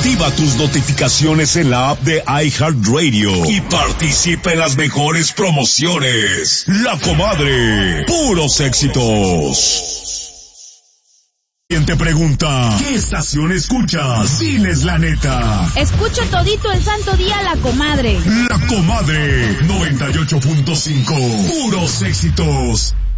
Activa tus notificaciones en la app de iHeartRadio y participa en las mejores promociones. La Comadre, puros éxitos. ¿Quién te pregunta qué estación escuchas? Diles la neta. Escucho todito el santo día La Comadre. La Comadre 98.5, puros éxitos.